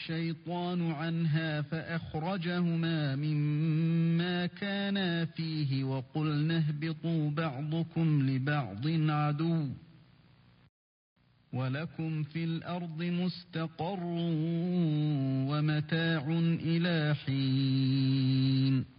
الشيطان عنها فأخرجهما مما كانا فيه وقلنا اهبطوا بعضكم لبعض عدو ولكم في الأرض مستقر ومتاع إلى حين